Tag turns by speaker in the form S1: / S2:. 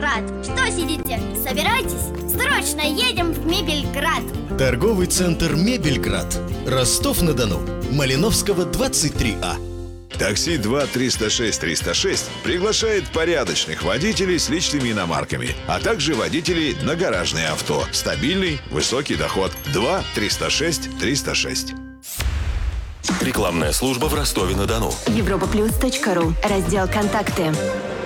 S1: Мебельград. Что сидите? Собирайтесь, срочно едем в Мебельград.
S2: Торговый центр «Мебельград», Ростов-на-Дону, Малиновского, 23А.
S3: Такси 2-306-306 приглашает порядочных водителей с личными иномарками, а также водителей на гаражные авто. Стабильный, высокий доход. 2-306-306.
S4: Рекламная служба в Ростове-на-Дону.
S5: Европаплюс.ру. Раздел «Контакты».